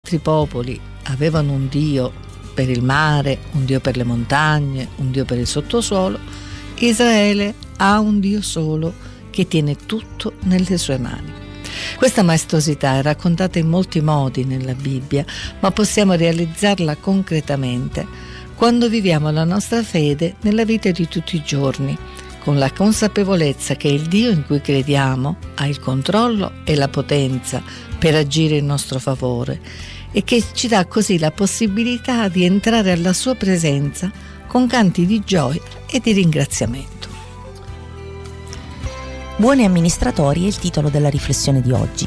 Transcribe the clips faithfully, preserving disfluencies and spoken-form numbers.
altri popoli avevano un dio per il mare, un dio per le montagne, un dio per il sottosuolo, Israele ha un dio solo che tiene tutto nelle sue mani. Questa maestosità è raccontata in molti modi nella Bibbia, ma possiamo realizzarla concretamente quando viviamo la nostra fede nella vita di tutti i giorni, con la consapevolezza che il Dio in cui crediamo ha il controllo e la potenza per agire in nostro favore e che ci dà così la possibilità di entrare alla sua presenza con canti di gioia e di ringraziamento. Buoni amministratori è il titolo della riflessione di oggi.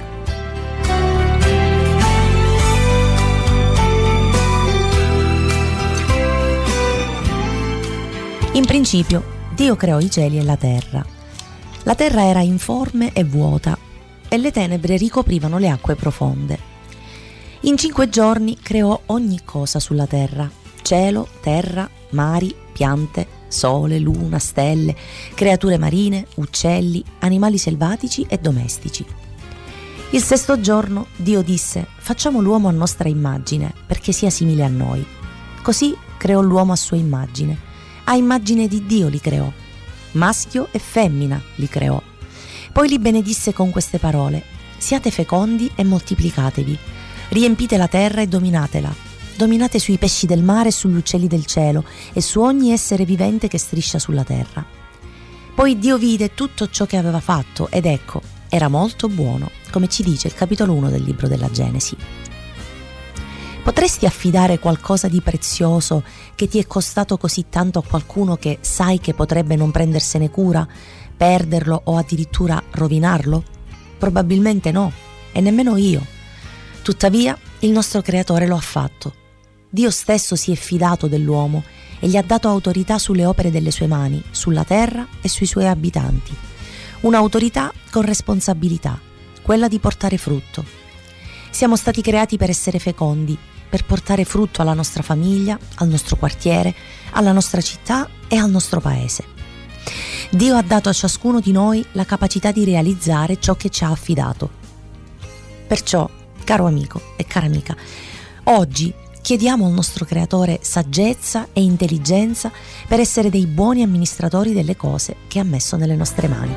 In principio, Dio creò i cieli e la terra. La terra era informe e vuota, e le tenebre ricoprivano le acque profonde. In cinque giorni creò ogni cosa sulla terra: cielo, terra, mari, piante, sole, luna, stelle, creature marine, uccelli, animali selvatici e domestici. Il sesto giorno Dio disse: facciamo l'uomo a nostra immagine, perché sia simile a noi. Così creò l'uomo a sua immagine. A immagine di Dio li creò. Maschio e femmina li creò. Poi li benedisse con queste parole: siate fecondi e moltiplicatevi, riempite la terra e dominatela, dominate sui pesci del mare e sugli uccelli del cielo e su ogni essere vivente che striscia sulla terra. Poi Dio vide tutto ciò che aveva fatto ed ecco, era molto buono, come ci dice il capitolo uno del libro della Genesi. Potresti affidare qualcosa di prezioso che ti è costato così tanto a qualcuno che sai che potrebbe non prendersene cura, perderlo o addirittura rovinarlo? Probabilmente no, e nemmeno io. Tuttavia, il nostro Creatore lo ha fatto. Dio stesso si è fidato dell'uomo e gli ha dato autorità sulle opere delle sue mani, sulla terra e sui suoi abitanti. Un'autorità con responsabilità, quella di portare frutto. Siamo stati creati per essere fecondi, per portare frutto alla nostra famiglia, al nostro quartiere, alla nostra città e al nostro paese. Dio ha dato a ciascuno di noi la capacità di realizzare ciò che ci ha affidato. Perciò, caro amico e cara amica, oggi chiediamo al nostro Creatore saggezza e intelligenza per essere dei buoni amministratori delle cose che ha messo nelle nostre mani.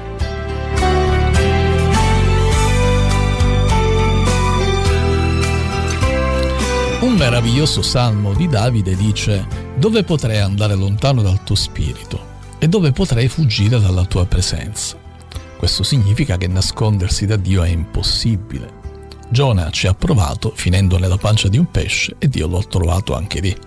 Un meraviglioso salmo di Davide dice: dove potrei andare lontano dal tuo spirito e dove potrei fuggire dalla tua presenza? Questo significa che nascondersi da Dio è impossibile. Giona ci ha provato finendo nella pancia di un pesce e Dio l'ha trovato anche lì.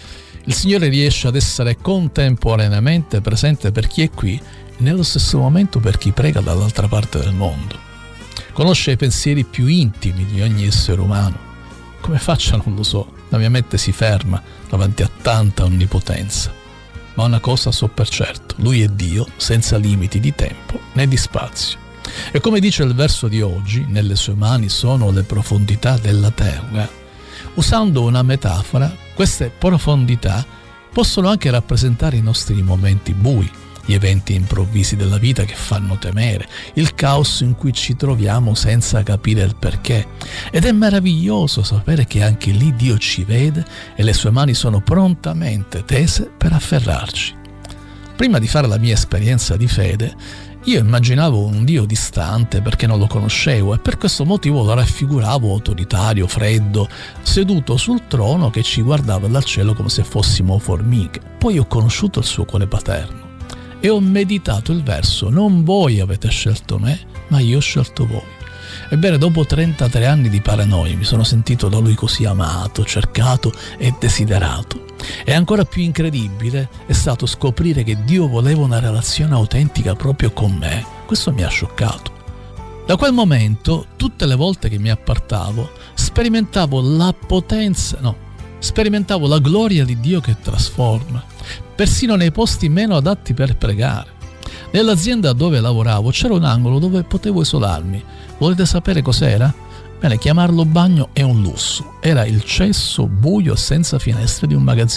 Il Signore riesce ad essere contemporaneamente presente per chi è qui e nello stesso momento per chi prega dall'altra parte del mondo. Conosce i pensieri più intimi di ogni essere umano. Come faccia non lo so, la mia mente si ferma davanti a tanta onnipotenza. Ma una cosa so per certo: Lui è Dio senza limiti di tempo né di spazio. E come dice il verso di oggi, nelle sue mani sono le profondità della terra. Usando una metafora, queste profondità possono anche rappresentare i nostri momenti bui, gli eventi improvvisi della vita che fanno temere, il caos in cui ci troviamo senza capire il perché. Ed è meraviglioso sapere che anche lì Dio ci vede e le sue mani sono prontamente tese per afferrarci. Prima di fare la mia esperienza di fede, io immaginavo un Dio distante perché non lo conoscevo e per questo motivo lo raffiguravo autoritario, freddo, seduto sul trono che ci guardava dal cielo come se fossimo formiche. Poi ho conosciuto il suo cuore paterno e ho meditato il verso: non voi avete scelto me, ma io ho scelto voi. Ebbene, dopo trentatré anni di paranoia mi sono sentito da lui così amato, cercato e desiderato. E ancora più incredibile è stato scoprire che Dio voleva una relazione autentica proprio con me. Questo mi ha scioccato. Da quel momento, tutte le volte che mi appartavo, sperimentavo la potenza, no, sperimentavo la gloria di Dio che trasforma, persino nei posti meno adatti per pregare. Nell'azienda dove lavoravo c'era un angolo dove potevo isolarmi. Volete sapere cos'era? Bene, chiamarlo bagno è un lusso. Era il cesso buio senza finestre di un magazzino.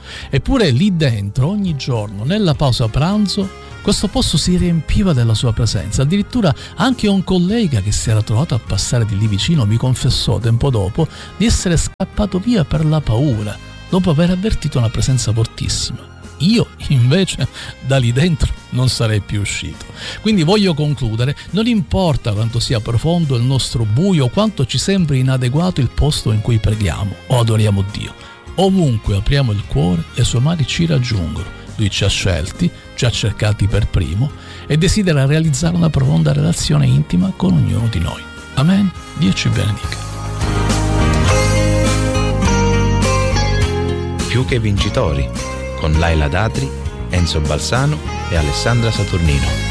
Eppure lì dentro, ogni giorno, nella pausa pranzo, questo posto si riempiva della sua presenza. Addirittura anche un collega che si era trovato a passare di lì vicino mi confessò tempo dopo di essere scappato via per la paura, dopo aver avvertito una presenza fortissima. Io invece da lì dentro non sarei più uscito. Quindi voglio concludere: non importa quanto sia profondo il nostro buio, quanto ci sembri inadeguato il posto in cui preghiamo o adoriamo Dio, ovunque apriamo il cuore, le sue mani ci raggiungono. Lui ci ha scelti, ci ha cercati per primo e desidera realizzare una profonda relazione intima con ognuno di noi. Amen. Dio ci benedica. Più che vincitori, con Laila Datri, Enzo Balsano e Alessandra Saturnino.